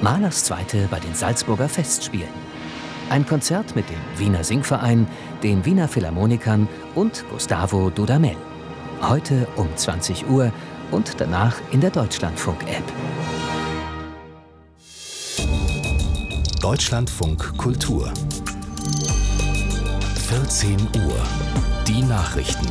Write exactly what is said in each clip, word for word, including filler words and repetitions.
Mahlers Zweite bei den Salzburger Festspielen. Ein Konzert mit dem Wiener Singverein, den Wiener Philharmonikern und Gustavo Dudamel. Heute um zwanzig Uhr und danach in der Deutschlandfunk-App. Deutschlandfunk Kultur. vierzehn Uhr. Die Nachrichten.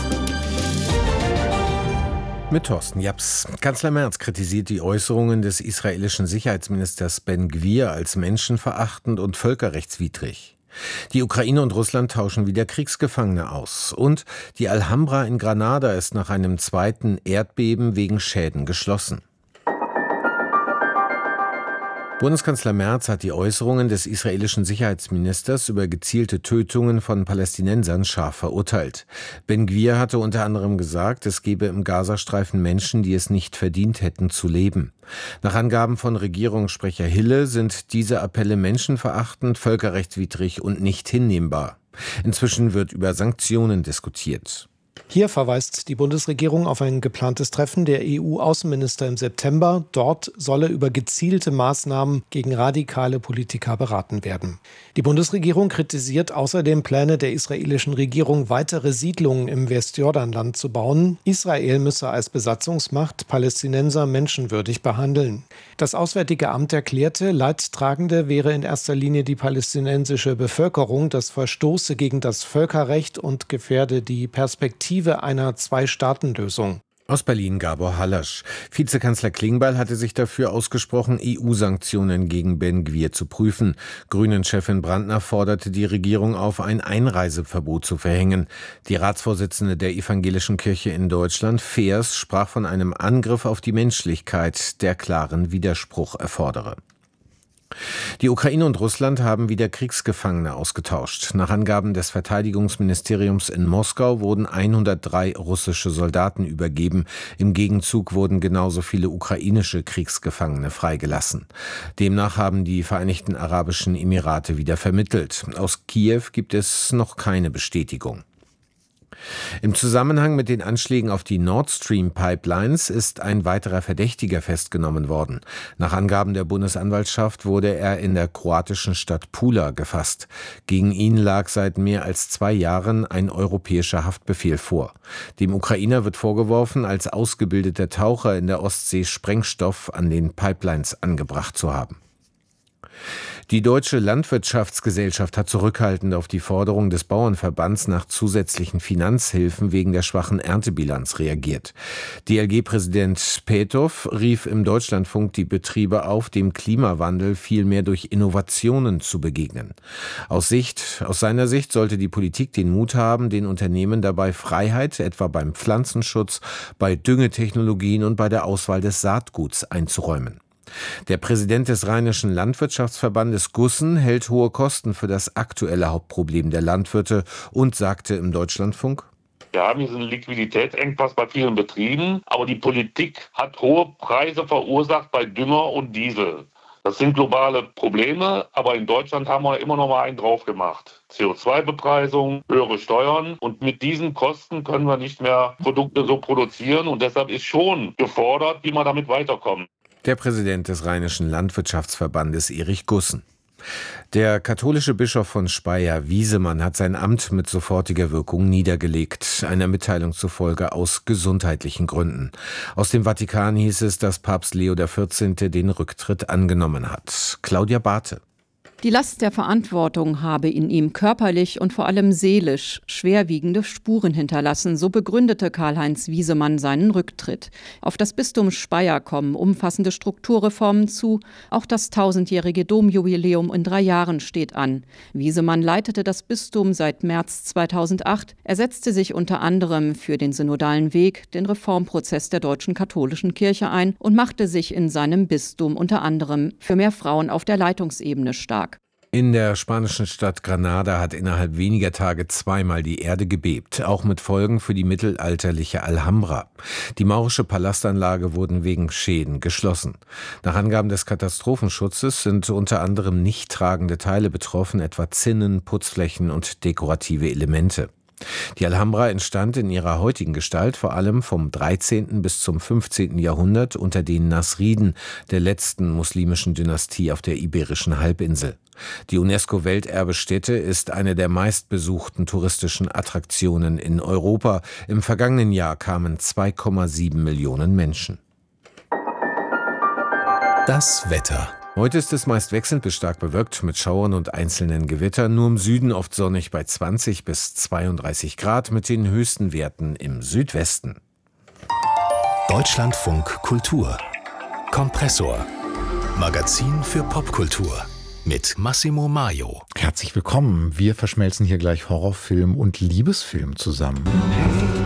Mit Thorsten Japs. Kanzler Merz kritisiert die Äußerungen des israelischen Sicherheitsministers Ben Gvir als menschenverachtend und völkerrechtswidrig. Die Ukraine und Russland tauschen wieder Kriegsgefangene aus. Und die Alhambra in Granada ist nach einem zweiten Erdbeben wegen Schäden geschlossen. Bundeskanzler Merz hat die Äußerungen des israelischen Sicherheitsministers über gezielte Tötungen von Palästinensern scharf verurteilt. Ben Gvir hatte unter anderem gesagt, es gebe im Gazastreifen Menschen, die es nicht verdient hätten zu leben. Nach Angaben von Regierungssprecher Hille sind diese Appelle menschenverachtend, völkerrechtswidrig und nicht hinnehmbar. Inzwischen wird über Sanktionen diskutiert. Hier verweist die Bundesregierung auf ein geplantes Treffen der E U-Außenminister im September. Dort solle über gezielte Maßnahmen gegen radikale Politiker beraten werden. Die Bundesregierung kritisiert außerdem Pläne der israelischen Regierung, weitere Siedlungen im Westjordanland zu bauen. Israel müsse als Besatzungsmacht Palästinenser menschenwürdig behandeln. Das Auswärtige Amt erklärte, Leidtragende wäre in erster Linie die palästinensische Bevölkerung. Das verstoße gegen das Völkerrecht und gefährde die Perspektive einer Zwei-Staaten-Lösung. Aus Berlin Gabor Hallasch. Vizekanzler Klingbeil hatte sich dafür ausgesprochen, E U-Sanktionen gegen Ben Gvir zu prüfen. Grünen-Chefin Brandner forderte die Regierung auf, ein Einreiseverbot zu verhängen. Die Ratsvorsitzende der Evangelischen Kirche in Deutschland, Feers, sprach von einem Angriff auf die Menschlichkeit, der klaren Widerspruch erfordere. Die Ukraine und Russland haben wieder Kriegsgefangene ausgetauscht. Nach Angaben des Verteidigungsministeriums in Moskau wurden hundertdrei russische Soldaten übergeben. Im Gegenzug wurden genauso viele ukrainische Kriegsgefangene freigelassen. Demnach haben die Vereinigten Arabischen Emirate wieder vermittelt. Aus Kiew gibt es noch keine Bestätigung. Im Zusammenhang mit den Anschlägen auf die Nord Stream Pipelines ist ein weiterer Verdächtiger festgenommen worden. Nach Angaben der Bundesanwaltschaft wurde er in der kroatischen Stadt Pula gefasst. Gegen ihn lag seit mehr als zwei Jahren ein europäischer Haftbefehl vor. Dem Ukrainer wird vorgeworfen, als ausgebildeter Taucher in der Ostsee Sprengstoff an den Pipelines angebracht zu haben. Die Deutsche Landwirtschaftsgesellschaft hat zurückhaltend auf die Forderung des Bauernverbands nach zusätzlichen Finanzhilfen wegen der schwachen Erntebilanz reagiert. D L G-Präsident Petow rief im Deutschlandfunk die Betriebe auf, dem Klimawandel vielmehr durch Innovationen zu begegnen. Aus Sicht, aus seiner Sicht sollte die Politik den Mut haben, den Unternehmen dabei Freiheit, etwa beim Pflanzenschutz, bei Düngetechnologien und bei der Auswahl des Saatguts einzuräumen. Der Präsident des Rheinischen Landwirtschaftsverbandes Gussen hält hohe Kosten für das aktuelle Hauptproblem der Landwirte und sagte im Deutschlandfunk: Wir haben diesen Liquiditätsengpass bei vielen Betrieben, aber die Politik hat hohe Preise verursacht bei Dünger und Diesel. Das sind globale Probleme, aber in Deutschland haben wir immer noch mal einen drauf gemacht. C O zwei Bepreisung, höhere Steuern, und mit diesen Kosten können wir nicht mehr Produkte so produzieren, und deshalb ist schon gefordert, wie wir damit weiterkommen. Der Präsident des Rheinischen Landwirtschaftsverbandes Erich Gussen. Der katholische Bischof von Speyer, Wiesemann, hat sein Amt mit sofortiger Wirkung niedergelegt, einer Mitteilung zufolge aus gesundheitlichen Gründen. Aus dem Vatikan hieß es, dass Papst Leo der vierzehnte den Rücktritt angenommen hat. Claudia Barthe. Die Last der Verantwortung habe in ihm körperlich und vor allem seelisch schwerwiegende Spuren hinterlassen, so begründete Karl-Heinz Wiesemann seinen Rücktritt. Auf das Bistum Speyer kommen umfassende Strukturreformen zu, auch das tausendjährige Domjubiläum in drei Jahren steht an. Wiesemann leitete das Bistum seit März zweitausendacht, er setzte sich unter anderem für den synodalen Weg, den Reformprozess der deutschen katholischen Kirche ein und machte sich in seinem Bistum unter anderem für mehr Frauen auf der Leitungsebene stark. In der spanischen Stadt Granada hat innerhalb weniger Tage zweimal die Erde gebebt, auch mit Folgen für die mittelalterliche Alhambra. Die maurische Palastanlage wurden wegen Schäden geschlossen. Nach Angaben des Katastrophenschutzes sind unter anderem nicht tragende Teile betroffen, etwa Zinnen, Putzflächen und dekorative Elemente. Die Alhambra entstand in ihrer heutigen Gestalt vor allem vom dreizehnten bis zum fünfzehnten Jahrhundert unter den Nasriden, der letzten muslimischen Dynastie auf der Iberischen Halbinsel. Die UNESCO-Welterbestätte ist eine der meistbesuchten touristischen Attraktionen in Europa. Im vergangenen Jahr kamen zwei Komma sieben Millionen Menschen. Das Wetter. Heute ist es meist wechselnd bis stark bewölkt mit Schauern und einzelnen Gewittern. Nur im Süden oft sonnig bei zwanzig bis zweiunddreißig Grad mit den höchsten Werten im Südwesten. Deutschlandfunk Kultur. Kompressor. Magazin für Popkultur. Mit Massimo Maio. Herzlich willkommen. Wir verschmelzen hier gleich Horrorfilm und Liebesfilm zusammen.